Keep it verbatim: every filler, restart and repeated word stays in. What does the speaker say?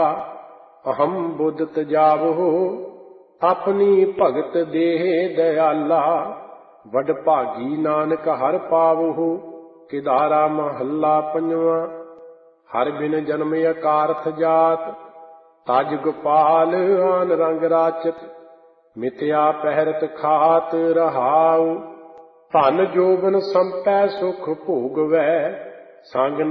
ਅਹੰ ਬੁੱਧ ਤਜਾਵਹੁ ਆਪਣੀ ਭਗਤ ਦੇਹ ਦਇਆਲਾ। ਵਡ ਭਾਗੀ ਨਾਨਕ ਹਰਿ ਪਾਵਹੁ ਕਿਦਾਰਾ ਮਹੱਲਾ ਪੰਜਵਾਂ। ਹਰਿ ਬਿਨ ਜਨਮ ਅਕਾਰਥ ਜਾਤ ਤਜ ਗੋਪਾਲ ਆਨ ਰੰਗ ਰਾਚਤ। ਮਿਥਿਆ ਪਹਿਰਤ ਖਾਤ ਰਹਾਉ ਧਨ ਜੋਬਨ ਸੰਪੈ ਸੁਖ ਭੋਗਵੈ। ਸੰਗ